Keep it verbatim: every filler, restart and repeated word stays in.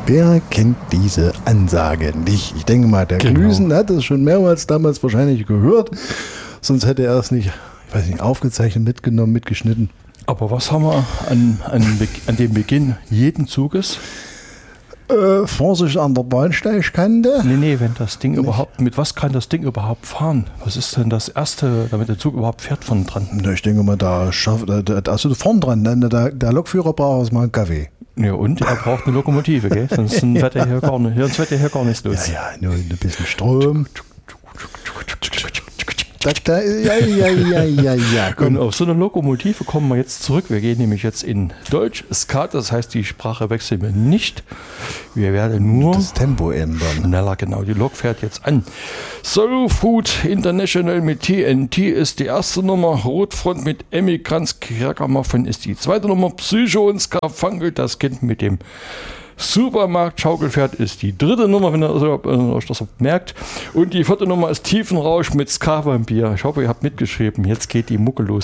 Wer kennt diese Ansage nicht? Ich denke mal, der Genau. Glüsen hat es schon mehrmals damals wahrscheinlich gehört. Sonst hätte er es nicht, ich weiß nicht, aufgezeichnet, mitgenommen, mitgeschnitten. Aber was haben wir an, an, an dem Beginn jeden Zuges? Äh, Vorsicht an der Bahnsteigkante. Nee, nee, wenn das Ding überhaupt, mit was kann das Ding überhaupt fahren? Was ist denn das Erste, damit der Zug überhaupt fährt von dran? Na, ich denke mal, da schafft, da, da, also vorn dran, ne? der, der Lokführer braucht erstmal einen Kaffee. Ja, und er braucht eine Lokomotive, gell? Sonst wird er hier gar nicht, sonst wird er hier gar nichts los. Ja, ja, nur ein bisschen Strom. Da, da, ja, ja, ja, ja, ja. Und Komm. auf so eine Lokomotive kommen wir jetzt zurück. Wir gehen nämlich jetzt in Deutsch, Skat, das heißt, die Sprache wechseln wir nicht. Wir werden nur Das Tempo ändern. schneller, genau. Die Lok fährt jetzt an. Soul Food International mit T N T ist die erste Nummer. Rotfront mit Emigranz Kerkermuffin ist die zweite Nummer. Psycho und Skafangel, das Kind mit dem Supermarkt Schaukelpferd ist die dritte Nummer, wenn ihr euch das merkt. Und die vierte Nummer ist Tiefenrausch mit Ska-Vampir. Ich hoffe, ihr habt mitgeschrieben. Jetzt geht die Mucke los.